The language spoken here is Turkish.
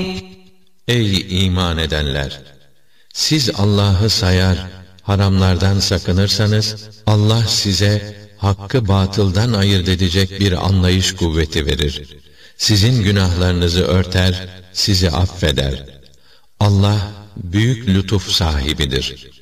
Ey iman edenler! Siz Allah'ı sayar, haramlardan sakınırsanız, Allah size hakkı batıldan ayırt edecek bir anlayış kuvveti verir. Sizin günahlarınızı örter, sizi affeder. Allah büyük lütuf sahibidir.